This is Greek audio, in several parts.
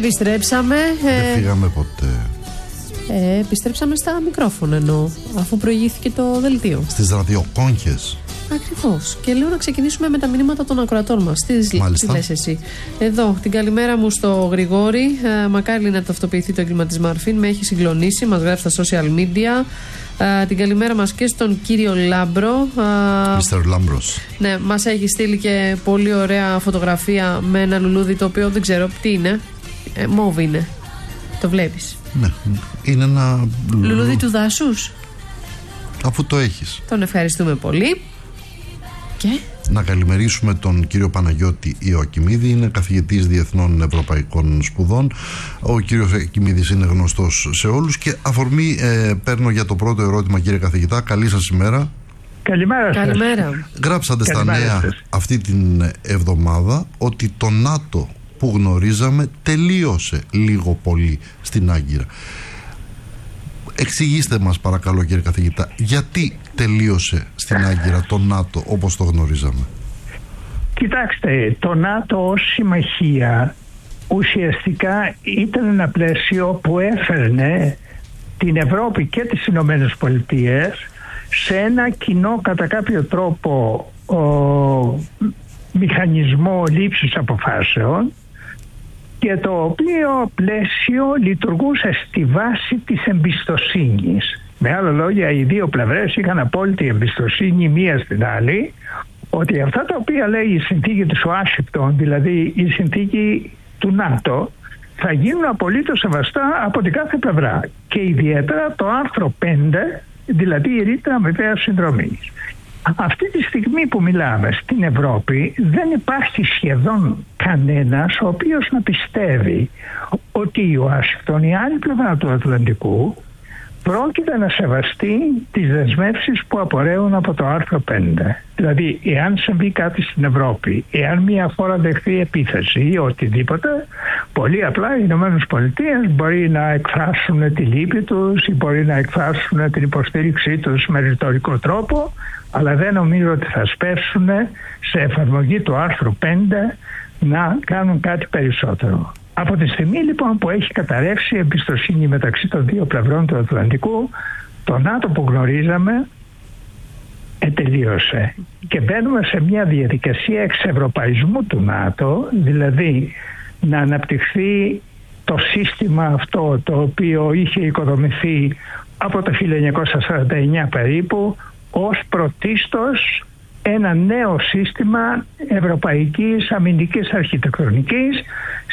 Επιστρέψαμε. Δεν φύγαμε ποτέ. Επιστρέψαμε στα μικρόφωνα εννοώ, αφού προηγήθηκε το δελτίο. Στις ραδιοκόγχες. Ακριβώς. Και λέω να ξεκινήσουμε με τα μηνύματα των ακροατών μας. Τι λες εσύ? Εδώ, την καλημέρα μου στο Γρηγόρη. Μακάρι να ταυτοποιηθεί το εγκληματισμά Αρφίν. Με έχει συγκλονίσει. Μας γράφει στα social media. Την καλημέρα μας και στον κύριο Λάμπρο. Μίστερ Λάμπρος. Ναι, μας έχει στείλει και πολύ ωραία φωτογραφία με ένα λουλούδι το οποίο δεν ξέρω τι είναι. Μόβ είναι. Το βλέπεις? Ναι, είναι ένα λουλούδι του δάσους. Αφού το έχεις. Τον ευχαριστούμε πολύ. Και να καλημερίσουμε τον κύριο Παναγιώτη Ιωακιμίδη, είναι καθηγητής διεθνών ευρωπαϊκών σπουδών. Ο κύριος Ιωακιμίδης είναι γνωστός σε όλους και αφορμή παίρνω για το πρώτο ερώτημα, κύριε καθηγητά. Καλή σας ημέρα. Καλημέρα σας. Καλημέρα. Γράψατε στα νέα αυτή την εβδομάδα ότι το ΝΑΤΟ που γνωρίζαμε τελείωσε λίγο πολύ στην Άγκυρα. Εξηγήστε μας παρακαλώ, κύριε καθηγητά, γιατί τελείωσε στην Άγκυρα το ΝΑΤΟ όπως το γνωρίζαμε? Κοιτάξτε, το ΝΑΤΟ ως συμμαχία ουσιαστικά ήταν ένα πλαίσιο που έφερνε την Ευρώπη και τις Ηνωμένες Πολιτείες σε ένα κοινό κατά κάποιο τρόπο μηχανισμό λήψης αποφάσεων, και το οποίο πλαίσιο λειτουργούσε στη βάση της εμπιστοσύνης. Με άλλα λόγια, οι δύο πλευρές είχαν απόλυτη εμπιστοσύνη μία στην άλλη ότι αυτά τα οποία λέει η συνθήκη της Ουάσιγκτον, δηλαδή η συνθήκη του ΝΑΤΟ, θα γίνουν απολύτως σεβαστά από την κάθε πλευρά. Και ιδιαίτερα το άρθρο 5, δηλαδή η ρήτρα αμοιβαίας συνδρομής. Αυτή τη στιγμή που μιλάμε στην Ευρώπη δεν υπάρχει σχεδόν κανένας ο οποίος να πιστεύει ότι η Ουάσιγκτον, η άλλη πλευρά του Ατλαντικού, πρόκειται να σεβαστεί τις δεσμεύσεις που απορρέουν από το άρθρο 5. Δηλαδή, εάν συμβεί κάτι στην Ευρώπη, εάν μια χώρα δεχθεί επίθεση ή οτιδήποτε, πολύ απλά οι Ηνωμένες Πολιτείες μπορεί να εκφράσουν τη λύπη τους ή μπορεί να εκφράσουν την υποστήριξή τους με ρητορικό τρόπο, αλλά δεν νομίζω ότι θα σπεύσουν σε εφαρμογή του άρθρου 5 να κάνουν κάτι περισσότερο. Από τη στιγμή λοιπόν που έχει καταρρεύσει η εμπιστοσύνη μεταξύ των δύο πλευρών του Ατλαντικού, το ΝΑΤΟ που γνωρίζαμε τελείωσε. Και μπαίνουμε σε μια διαδικασία εξευρωπαϊσμού του ΝΑΤΟ, δηλαδή να αναπτυχθεί το σύστημα αυτό το οποίο είχε οικοδομηθεί από το 1949 περίπου ως πρωτίστως ένα νέο σύστημα ευρωπαϊκής αμυντικής αρχιτεκτονικής,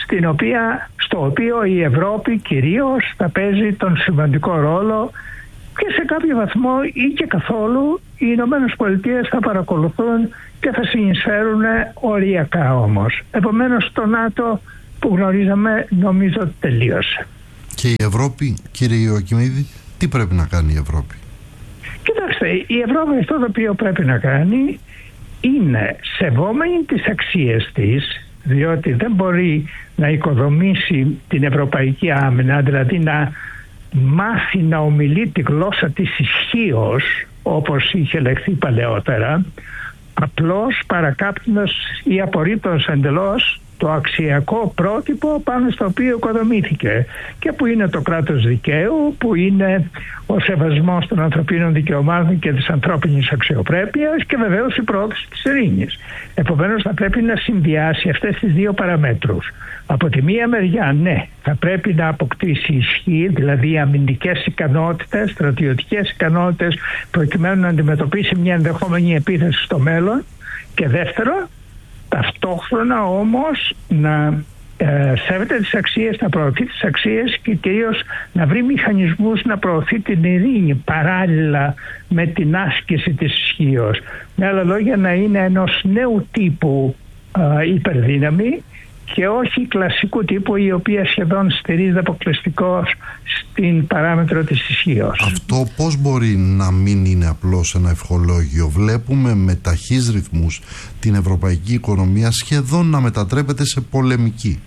στο οποίο η Ευρώπη κυρίως θα παίζει τον σημαντικό ρόλο και σε κάποιο βαθμό ή και καθόλου οι Ηνωμένες Πολιτείες θα παρακολουθούν και θα συνεισφέρουν οριακά όμως. Επομένως το ΝΑΤΟ που γνωρίζαμε νομίζω ότι τελείωσε. Και η Ευρώπη, κύριε Ιωακιμίδη, τι πρέπει να κάνει η Ευρώπη? Κοιτάξτε, η Ευρώπη αυτό το οποίο πρέπει να κάνει είναι, σεβόμενη τις αξίες της, διότι δεν μπορεί να οικοδομήσει την ευρωπαϊκή άμυνα, δηλαδή να μάθει να ομιλεί τη γλώσσα της ισχύως όπως είχε λεχθεί παλαιότερα, απλώς παρακάπτοντας ή απορρίπτοντας εντελώς το αξιακό πρότυπο πάνω στο οποίο οικοδομήθηκε και που είναι το κράτος δικαίου, που είναι ο σεβασμός των ανθρωπίνων δικαιωμάτων και της ανθρώπινης αξιοπρέπειας και βεβαίως η προώθηση της ειρήνης. Επομένως θα πρέπει να συνδυάσει αυτές τις δύο παραμέτρους. Από τη μία μεριά, ναι, θα πρέπει να αποκτήσει ισχύ, δηλαδή αμυντικές ικανότητες, στρατιωτικές ικανότητες, προκειμένου να αντιμετωπίσει μια ενδεχόμενη επίθεση στο μέλλον, και δεύτερο, ταυτόχρονα όμως να σέβεται τις αξίες, να προωθεί τις αξίες και κυρίως να βρει μηχανισμούς να προωθεί την ειρήνη παράλληλα με την άσκηση της ισχύως. Με άλλα λόγια, να είναι ενός νέου τύπου υπερδύναμη και όχι κλασικού τύπου η οποία σχεδόν στηρίζεται αποκλειστικώς στην παράμετρο της ισχύως. Αυτό πώς μπορεί να μην είναι απλώς ένα ευχολόγιο? Βλέπουμε με ταχύς ρυθμούς την ευρωπαϊκή οικονομία σχεδόν να μετατρέπεται σε πολεμική.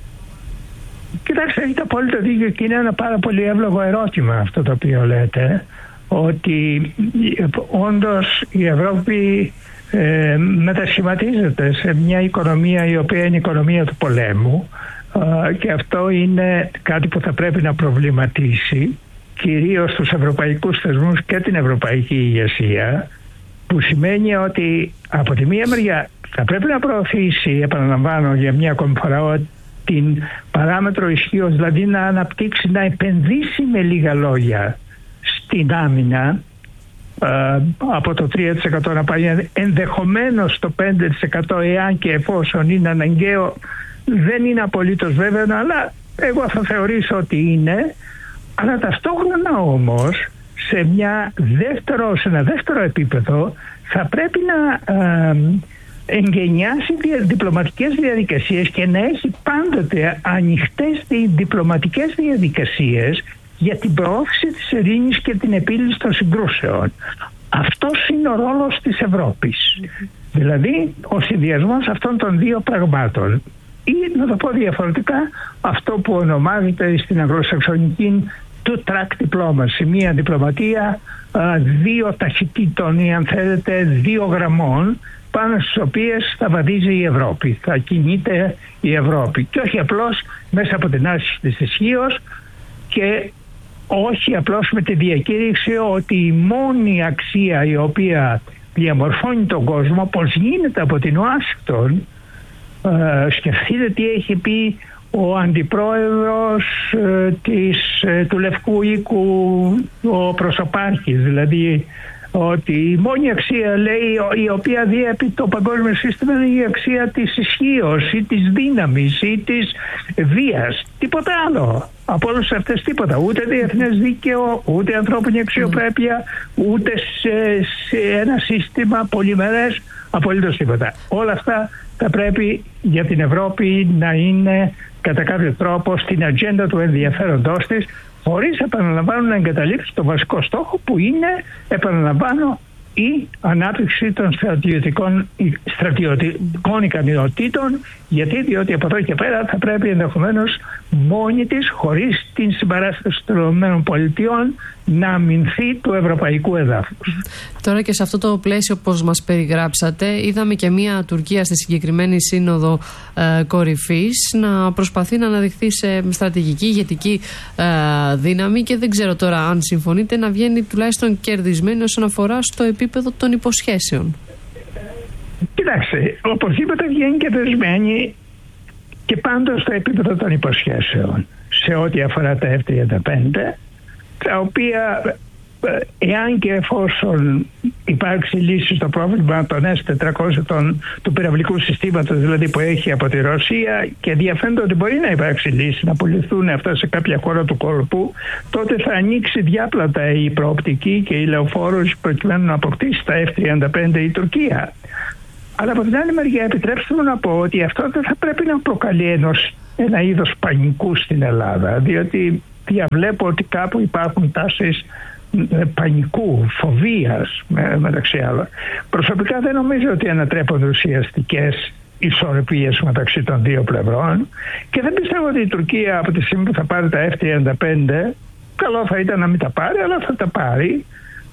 Κοιτάξτε, έχετε απόλυτο δίκιο και είναι ένα πάρα πολύ εύλογο ερώτημα αυτό το οποίο λέτε, ότι όντως η Ευρώπη μετασχηματίζεται σε μια οικονομία η οποία είναι η οικονομία του πολέμου, και αυτό είναι κάτι που θα πρέπει να προβληματίσει κυρίως τους ευρωπαϊκούς θεσμούς και την ευρωπαϊκή ηγεσία, που σημαίνει ότι από τη μία μεριά θα πρέπει να προωθήσει, επαναλαμβάνω για μια ακόμη φορά, την παράμετρο ισχύως, δηλαδή να αναπτύξει, να επενδύσει με λίγα λόγια στην άμυνα, από το 3% να πάει ενδεχομένως το 5%, εάν και εφόσον είναι αναγκαίο. Δεν είναι απολύτως βέβαιο, αλλά εγώ θα θεωρήσω ότι είναι. Αλλά ταυτόχρονα όμως σε ένα δεύτερο επίπεδο θα πρέπει να εγκαινιάσει διπλωματικές διαδικασίες και να έχει πάντοτε ανοιχτές διπλωματικές διαδικασίες για την προώθηση της ειρήνης και την επίλυση των συγκρούσεων. Αυτός είναι ο ρόλος της Ευρώπης. Δηλαδή ο συνδυασμός αυτών των δύο πραγμάτων, ή να το πω διαφορετικά, αυτό που ονομάζεται στην αγγλοσαξονική two-track diplomacy, μια διπλωματία δύο ταχυτήτων, ή αν θέλετε δύο γραμμών, πάνω στις οποίες θα βαδίζει η Ευρώπη, θα κινείται η Ευρώπη, και όχι απλώς μέσα από την άσκηση της ισχύως, και όχι απλώς με τη διακήρυξη ότι η μόνη αξία η οποία διαμορφώνει τον κόσμο, πως γίνεται από την Ουάσιγκτον. Σκεφτείτε τι έχει πει ο αντιπρόεδρος του Λευκού Οίκου, ο Προσωπάρχης, δηλαδή ότι η μόνη αξία, λέει, η οποία διέπει το παγκόσμιο σύστημα είναι η αξία της ισχύως ή της δύναμης ή της βίας. Τίποτα άλλο. Από όλες αυτές τίποτα. Ούτε διεθνές δίκαιο, ούτε ανθρώπινη αξιοπρέπεια, ούτε σε ένα σύστημα πολυμερές, απολύτως τίποτα. Όλα αυτά θα πρέπει για την Ευρώπη να είναι κατά κάποιο τρόπο στην ατζέντα του ενδιαφέροντός της, χωρίς, επαναλαμβάνω, να εγκαταλείψει το βασικό στόχο που είναι, επαναλαμβάνω, η ανάπτυξη των στρατιωτικών ικανοτήτων, διότι από εδώ και πέρα θα πρέπει ενδεχομένως μόνη της, χωρίς την συμπαράσταση των ΗΠΑ, να αμυνθεί του ευρωπαϊκού εδάφους. Τώρα και σε αυτό το πλαίσιο, όπως μας περιγράψατε, είδαμε και μια Τουρκία στη συγκεκριμένη σύνοδο κορυφής να προσπαθεί να αναδειχθεί σε στρατηγική ηγετική δύναμη, και δεν ξέρω τώρα αν συμφωνείτε, να βγαίνει τουλάχιστον κερδισμένη όσον αφορά στο επίπεδο των υποσχέσεων. Κοιτάξτε, οπωσδήποτε βγαίνει κερδισμένη και πάντως στο επίπεδο των υποσχέσεων σε ό,τι αφορά τα F-35, τα οποία, εάν και εφόσον υπάρξει λύση στο πρόβλημα των S-400 του πυραυλικού συστήματος, δηλαδή που έχει από τη Ρωσία, και διαφαίνεται ότι μπορεί να υπάρξει λύση, να πουληθούν αυτά σε κάποια χώρα του κόλπου, τότε θα ανοίξει διάπλατα η προοπτική και η λεωφόρος προκειμένου να αποκτήσει τα F-35 η Τουρκία. Αλλά από την άλλη μεριά, επιτρέψτε μου να πω ότι αυτό δεν θα πρέπει να προκαλεί ένα είδος πανικού στην Ελλάδα, διότι διαβλέπω ότι κάπου υπάρχουν τάσεις πανικού, φοβίας μεταξύ άλλων. Προσωπικά δεν νομίζω ότι ανατρέπονται ουσιαστικές ισορροπίες μεταξύ των δύο πλευρών, και δεν πιστεύω ότι η Τουρκία από τη στιγμή που θα πάρει τα F-35, καλό θα ήταν να μην τα πάρει, αλλά θα τα πάρει,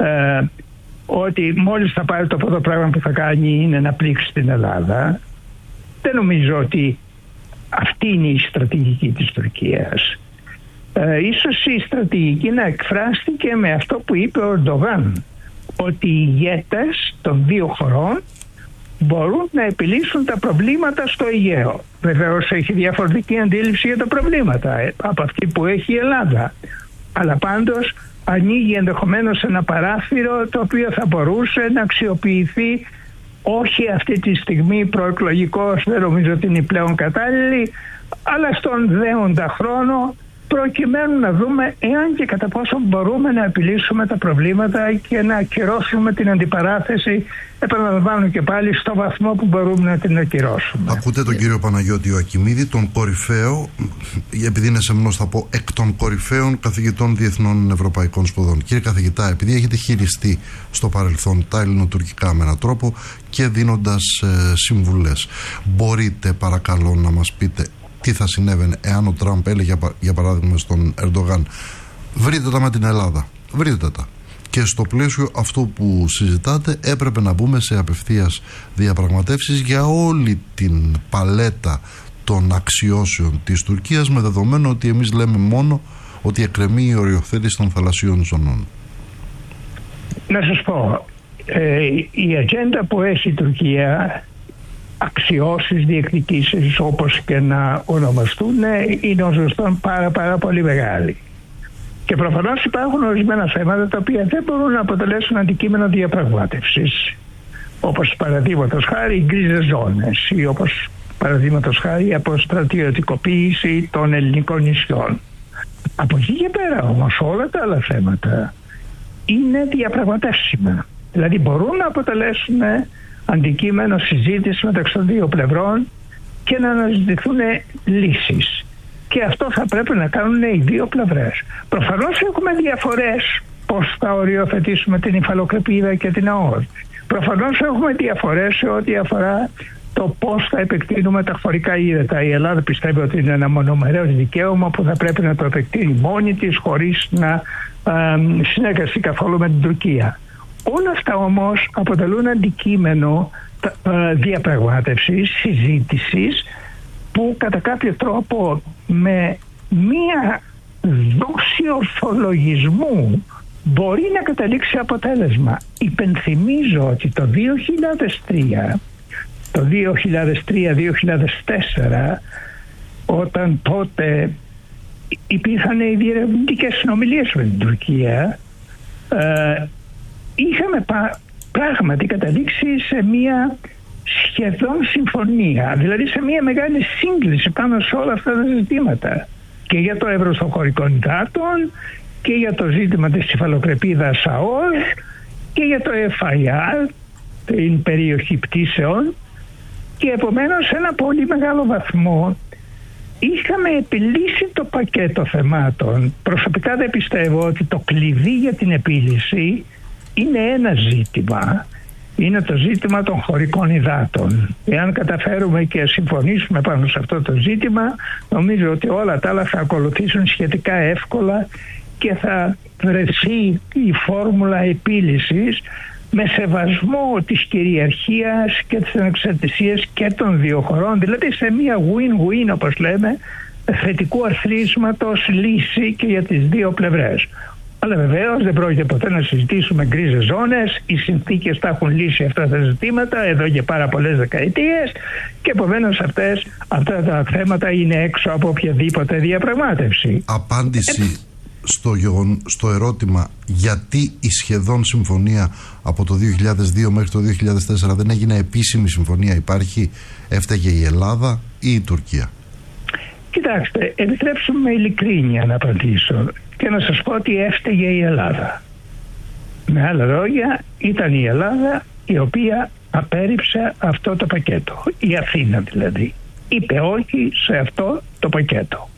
ότι μόλις θα πάρει, το πρώτο πράγμα που θα κάνει είναι να πλήξει την Ελλάδα. Δεν νομίζω ότι αυτή είναι η στρατηγική της Τουρκίας. Ίσως η στρατηγική να εκφράστηκε με αυτό που είπε ο Ερντογάν, ότι οι ηγέτες των δύο χωρών μπορούν να επιλύσουν τα προβλήματα στο Αιγαίο. Βεβαίως έχει διαφορετική αντίληψη για τα προβλήματα από αυτή που έχει η Ελλάδα, αλλά πάντως ανοίγει ενδεχομένως ένα παράθυρο το οποίο θα μπορούσε να αξιοποιηθεί, όχι αυτή τη στιγμή προεκλογικός, δεν νομίζω ότι είναι πλέον κατάλληλη, αλλά στον δέοντα χρόνο, προκειμένου να δούμε εάν και κατά πόσο μπορούμε να επιλύσουμε τα προβλήματα και να ακυρώσουμε την αντιπαράθεση, επαναλαμβάνω και πάλι, στο βαθμό που μπορούμε να την ακυρώσουμε. Ακούτε τον κύριο Παναγιώτη Ιωακημίδη, τον κορυφαίο, επειδή είναι σεμνός θα πω, εκ των κορυφαίων καθηγητών διεθνών ευρωπαϊκών σπουδών. Κύριε καθηγητά, επειδή έχετε χειριστεί στο παρελθόν τα ελληνοτουρκικά με έναν τρόπο και δίνοντας συμβουλές, μπορείτε παρακαλώ να μας πείτε τι θα συνέβαινε εάν ο Τραμπ έλεγε, για παράδειγμα, στον Ερντογάν, βρείτε τα με την Ελλάδα, βρείτε τα. Και στο πλαίσιο αυτού που συζητάτε έπρεπε να μπούμε σε απευθείας διαπραγματεύσεις για όλη την παλέτα των αξιώσεων της Τουρκίας, με δεδομένο ότι εμείς λέμε μόνο ότι εκκρεμεί η οριοθέτηση των θαλασσίων ζωνών? Να σας πω, η ατζέντα που έχει η Τουρκία, αξιώσεις, διεκδικήσεις, όπως και να ονομαστούν, είναι ως γνωστόν πάρα πολύ μεγάλη. Και προφανώς υπάρχουν ορισμένα θέματα τα οποία δεν μπορούν να αποτελέσουν αντικείμενο διαπραγμάτευσης, όπως παραδείγματος χάρη οι γκρίζες ζώνες, ή όπως παραδείγματος χάρη η αποστρατιωτικοποίηση των ελληνικών νησιών. Από εκεί και πέρα όμως όλα τα άλλα θέματα είναι διαπραγματεύσιμα. Δηλαδή μπορούν να αποτελέσουν αντικείμενο συζήτηση μεταξύ των δύο πλευρών και να αναζητηθούν λύσεις. Και αυτό θα πρέπει να κάνουν οι δύο πλευρές. Προφανώς έχουμε διαφορές πώς θα οριοθετήσουμε την υφαλοκρηπίδα και την αόρτη. Προφανώς έχουμε διαφορές σε ό,τι αφορά το πώς θα επεκτείνουμε τα χωρικά ύδατα. Η Ελλάδα πιστεύει ότι είναι ένα μονομερές δικαίωμα που θα πρέπει να το επεκτείνει μόνη της χωρίς να συνεργαστεί καθόλου με την Τουρκία. Όλα αυτά όμως αποτελούν αντικείμενο διαπραγμάτευσης, συζήτησης, που κατά κάποιο τρόπο με μία δόση ορθολογισμού μπορεί να καταλήξει αποτέλεσμα. Υπενθυμίζω ότι το 2003-2004, όταν τότε υπήρχαν οι διερευνητικές συνομιλίες με την Τουρκία, είχαμε πράγματι καταλήξει σε μία σχεδόν συμφωνία, δηλαδή σε μια μεγάλη σύγκληση πάνω σε όλα αυτά τα ζητήματα, και για το εύρος των χωρικών υδάτων και για το ζήτημα της υφαλοκρηπίδας ΑΟΣ και για το FIR, την περιοχή πτήσεων, και επομένως σε ένα πολύ μεγάλο βαθμό είχαμε επιλύσει το πακέτο θεμάτων. Προσωπικά δεν πιστεύω ότι το κλειδί για την επίλυση είναι ένα ζήτημα. Είναι το ζήτημα των χωρικών υδάτων. Εάν καταφέρουμε και συμφωνήσουμε πάνω σε αυτό το ζήτημα, νομίζω ότι όλα τα άλλα θα ακολουθήσουν σχετικά εύκολα και θα βρεθεί η φόρμουλα επίλυσης με σεβασμό της κυριαρχίας και της ανεξαρτησίας και των δύο χωρών, δηλαδή σε μια win-win, όπως λέμε, θετικού αθροίσματος λύση και για τις δύο πλευρές. Αλλά βεβαίως δεν πρόκειται ποτέ να συζητήσουμε γκρίζες ζώνες. Οι συνθήκες τα έχουν λύσει αυτά τα ζητήματα εδώ και πάρα πολλές δεκαετίες, και επομένως αυτά τα θέματα είναι έξω από οποιαδήποτε διαπραγμάτευση. Απάντηση στο ερώτημα γιατί η σχεδόν συμφωνία από το 2002 μέχρι το 2004 δεν έγινε επίσημη συμφωνία υπάρχει? Έφταιγε η Ελλάδα ή η Τουρκία? Κοιτάξτε, επιτρέψτε με ειλικρίνεια να απαντήσω και να σας πω ότι έφταιγε η Ελλάδα. Με άλλα λόγια, ήταν η Ελλάδα η οποία απέρριψε αυτό το πακέτο. Η Αθήνα δηλαδή. Είπε όχι σε αυτό το πακέτο.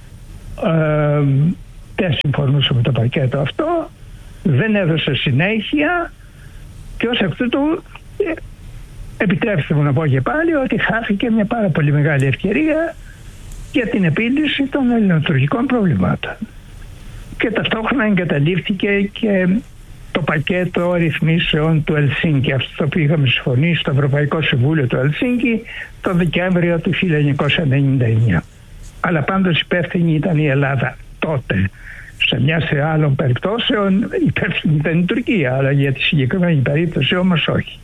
Δεν συμφωνούσε με το πακέτο αυτό, δεν έδωσε συνέχεια, και ως εκ τούτου επιτρέψτε μου να πω και πάλι ότι χάθηκε μια πάρα πολύ μεγάλη ευκαιρία για την επίλυση των ελληνοτουρκικών προβλημάτων. Και ταυτόχρονα εγκαταλείφθηκε και το πακέτο ρυθμίσεων του Ελσίνκη, αυτό το οποίο είχαμε συμφωνήσει στο Ευρωπαϊκό Συμβούλιο του Ελσίνκη το Δεκέμβριο του 1999. Αλλά πάντως υπεύθυνη ήταν η Ελλάδα τότε. Σε μια σε άλλων περιπτώσεων υπεύθυνη ήταν η Τουρκία, αλλά για τη συγκεκριμένη περίπτωση όμως όχι.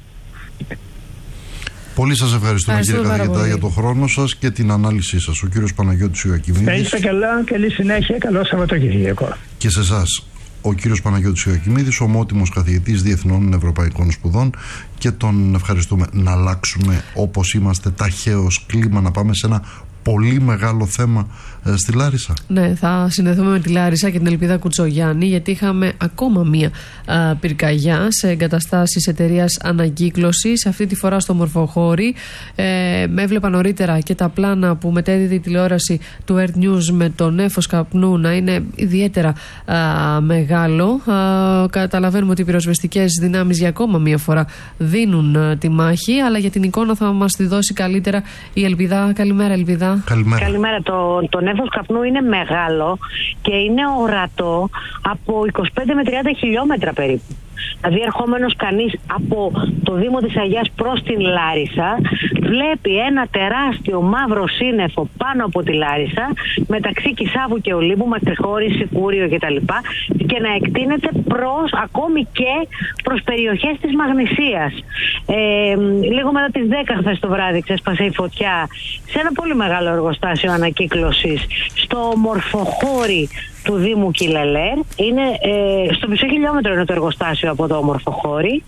Πολύ σας ευχαριστούμε κύριε καθηγητά για τον χρόνο σας και την ανάλυση σας. Ο κύριος Παναγιώτης Ιωακιμίδης. Να είστε καλά, καλή συνέχεια, καλό Σαββατοκύριακο. Και σε εσάς, ο κύριος Παναγιώτης Ιωακιμίδης, ομότιμος καθηγητής Διεθνών Ευρωπαϊκών Σπουδών, και τον ευχαριστούμε. Να αλλάξουμε όπως είμαστε ταχαίως κλίμα, να πάμε σε ένα πολύ μεγάλο θέμα στη Λάρισα. Ναι, θα συνδεθούμε με τη Λάρισα και την Ελπίδα Κουτσογιάννη, γιατί είχαμε ακόμα μία πυρκαγιά σε εγκαταστάσεις εταιρείας ανακύκλωσης, αυτή τη φορά στο Μορφοχώρι. Έβλεπα νωρίτερα και τα πλάνα που μετέδιδε η τηλεόραση του Earth News με το νέφος καπνού να είναι ιδιαίτερα μεγάλο. Καταλαβαίνουμε ότι οι πυροσβεστικές δυνάμεις για ακόμα μία φορά δίνουν τη μάχη, αλλά για την εικόνα θα μας τη δώσει καλύτερα η Ελπίδα. Καλημέρα, Ελπίδα. Καλημέρα. Το νέφος καπνού είναι μεγάλο και είναι ορατό από 25 με 30 χιλιόμετρα περίπου. Δηλαδή ερχόμενος κανείς από το Δήμο της Αγιάς προς την Λάρισα βλέπει ένα τεράστιο μαύρο σύννεφο πάνω από τη Λάρισα, μεταξύ Κισάβου και Ολύμπου, Μακρυχώρηση, Κούριο κτλ. Και να εκτείνεται ακόμη και προς περιοχές της Μαγνησίας. Λίγο μετά τις 10 χθες το βράδυ ξέσπασε η φωτιά σε ένα πολύ μεγάλο εργοστάσιο ανακύκλωσης στο Ομορφοχώρι του Δήμου Κιλελέρ. Είναι στο μισό χιλιόμετρο είναι το εργοστάσιο από το Ομορφοχώρι.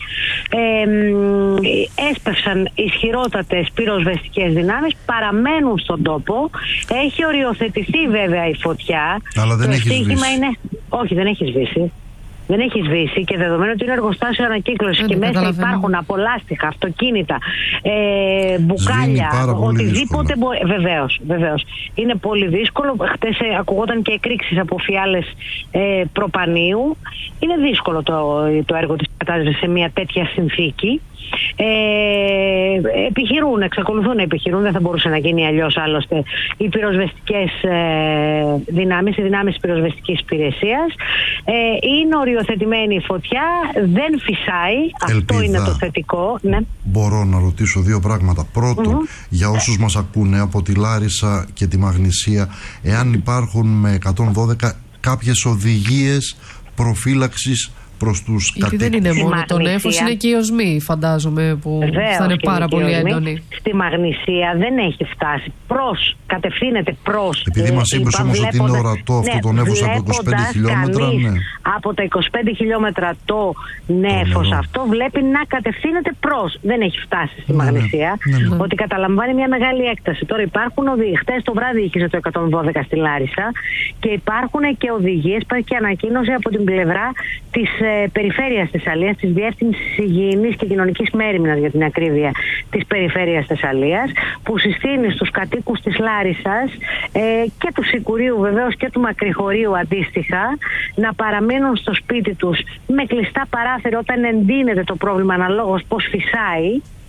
Έσπευσαν ισχυρότατες πυροσβεστικές δυνάμεις, παραμένουν στον τόπο. Έχει οριοθετηθεί βέβαια η φωτιά. Αλλά δεν έχει σβήσει. Όχι, δεν έχει σβήσει. Δεν έχει σβήσει, και δεδομένου ότι είναι εργοστάσιο ανακύκλωση και μέσα υπάρχουν απολάστιχα, αυτοκίνητα, μπουκάλια, οτιδήποτε μπορεί. Βεβαίως. Είναι πολύ δύσκολο. Χτες ακουγόταν και εκρήξεις από φιάλες προπανίου. Είναι δύσκολο το έργο της κατάσβεσης σε μια τέτοια συνθήκη. Εξακολουθούν να επιχειρούν, δεν θα μπορούσε να γίνει αλλιώς άλλωστε, οι πυροσβεστικές δυνάμεις, οι δυνάμεις της πυροσβεστικής υπηρεσίας. Είναι οριοθετημένη η φωτιά, δεν φυσάει. Ελπίδα, αυτό είναι το θετικό. Ναι. Μπορώ να ρωτήσω δύο πράγματα. Πρώτον, για όσους μας ακούνε από τη Λάρισα και τη Μαγνησία, εάν υπάρχουν με 112 κάποιες οδηγίες προφύλαξης προς τους κατοίκους. Γιατί δεν είναι μόνο το νέφος, είναι και οι οσμοί, φαντάζομαι, που θα είναι πάρα πολύ έντονοι. Στη Μαγνησία δεν έχει φτάσει κατευθύνεται προς. Επειδή μας είπες όμως ότι είναι ορατό αυτό το νέφος από 25 χιλιόμετρα. Από τα 25 χιλιόμετρα το νέφος αυτό βλέπει να κατευθύνεται προς. Δεν έχει φτάσει στη Μαγνησία. Ότι καταλαμβάνει μια μεγάλη έκταση. Τώρα υπάρχουν οδηγίες. Χτες το βράδυ είχε το 112 στη Λάρισα και υπάρχουν και οδηγίες. Υπάρχει και ανακοίνωση από την πλευρά της Περιφέρειας Θεσσαλίας, της Διεύθυνσης Υγιεινής και Κοινωνικής Μέριμνας, για την ακρίβεια, της Περιφέρειας Θεσσαλίας, που συστήνει στους κατοίκους της Λάρισσας και του Σικουρίου βεβαίως και του Μακρυχωρίου αντίστοιχα να παραμείνουν στο σπίτι τους με κλειστά παράθυρα όταν εντείνεται το πρόβλημα, αναλόγως πώς φυσάει.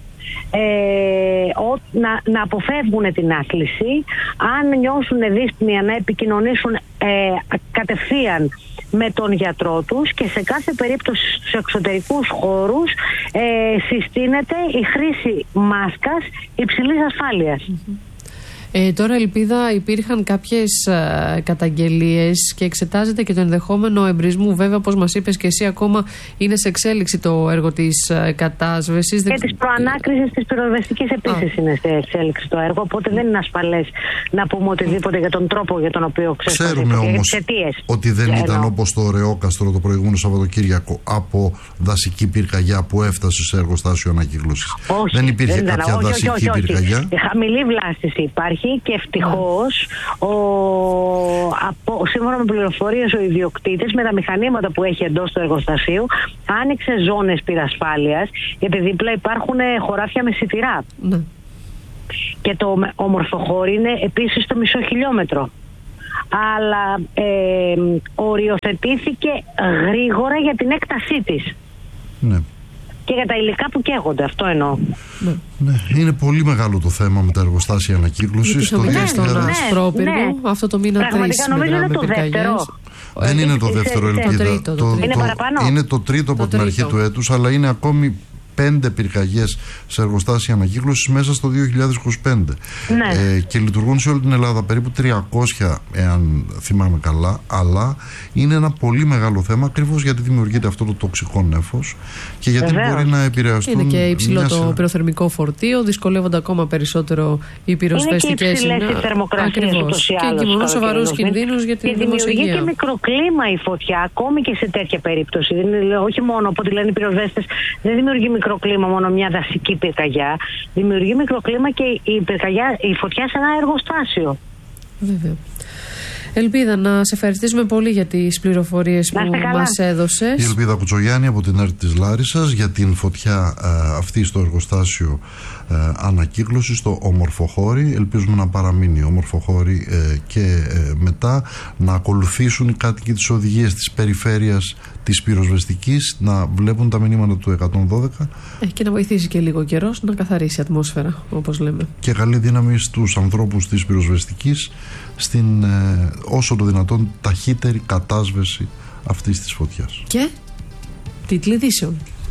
Να αποφεύγουν την άθληση. Αν νιώσουν δύσπνοια, να επικοινωνήσουν κατευθείαν με τον γιατρό τους, και σε κάθε περίπτωση στους εξωτερικούς χώρους συστήνεται η χρήση μάσκας υψηλής ασφάλειας. Τώρα, Ελπίδα, υπήρχαν κάποιες καταγγελίες και εξετάζεται και το ενδεχόμενο εμπρισμού. Βέβαια, όπως μας είπες και εσύ, ακόμα είναι σε εξέλιξη το έργο της κατάσβεσης. Και της προανάκρισης της πυροσβεστικής επίσης είναι σε εξέλιξη το έργο. Οπότε δεν είναι ασφαλές να πούμε οτιδήποτε για τον τρόπο για τον οποίο ξεσπάθηκε. Ξέρουμε όμως ότι δεν ήταν όπως το Ρεόκαστρο το προηγούμενο Σαββατοκύριακο, από δασική πυρκαγιά που έφτασε σε εργοστάσιο ανακύκλωσης. Δεν υπήρχε κάποια δασική πυρκαγιά. Χαμηλή βλάστηση υπάρχει. Και ευτυχώς, σύμφωνα με πληροφορίες, ο ιδιοκτήτης με τα μηχανήματα που έχει εντός του εργοστασίου άνοιξε ζώνες πυρασφάλειας, γιατί δίπλα υπάρχουν χωράφια με σιτηρά. Και το Ομορφοχώρι είναι επίσης στο μισό χιλιόμετρο. Αλλά οριοθετήθηκε γρήγορα για την έκτασή της. Ναι. Και για τα υλικά που καίγονται, αυτό εννοώ. Ναι, είναι πολύ μεγάλο το θέμα με τα εργοστάσια ανακύκλωσης. Αυτό το μήνα 3. Πραγματικά νομίζω είναι το δεύτερο. Δεν είναι το δεύτερο, Ελπίδα. Είναι παραπάνω. Είναι το τρίτο από την αρχή του έτους, αλλά είναι ακόμη 5 πυρκαγιές σε εργοστάσια ανακύκλωσης μέσα στο 2025. Και λειτουργούν σε όλη την Ελλάδα περίπου 300, εάν θυμάμαι καλά, αλλά είναι ένα πολύ μεγάλο θέμα ακριβώς γιατί δημιουργείται αυτό το τοξικό νέφος και γιατί μπορεί να επηρεαστούν. Είναι και υψηλό το πυροθερμικό φορτίο, δυσκολεύονται ακόμα περισσότερο οι πυροσβεστικές. Είναι και υψηλές οι θερμοκρασίες ούτως ή άλλως. Και δημιουργούν σοβαρούς κινδύνους για την δημοσιογεία. Δημιουργεί και μικροκλίμα η φωτιά, ακόμη και σε τέτοια περίπτωση. Όχι μόνο, από ό,τι λένε οι πυροσβέστες, δεν δημιουργεί μικροκλίμα μόνο μια δασική πυρκαγιά. Δημιουργεί μικροκλίμα και η φωτιά σε ένα εργοστάσιο. Βέβαια. Ελπίδα, να σε ευχαριστήσουμε πολύ για τις πληροφορίες που μας έδωσες. Η Ελπίδα Κουτσογιάννη από την ΕΡΤ της Λάρισσας για την φωτιά αυτή στο εργοστάσιο ανακύκλωσης στο Ομορφοχώρι. Ελπίζουμε να παραμείνει Ομορφοχώρι και μετά να ακολουθήσουν οι κάτοικοι τις οδηγίες της περιφέρειας της πυροσβεστικής, να βλέπουν τα μηνύματα του 112 και να βοηθήσει και λίγο καιρός να καθαρίσει η ατμόσφαιρα, όπως λέμε. Και καλή δύναμη στους ανθρώπους της πυροσβεστικής στην όσο το δυνατόν ταχύτερη κατάσβεση αυτής της φωτιάς. Και τίτλοι ειδήσεων.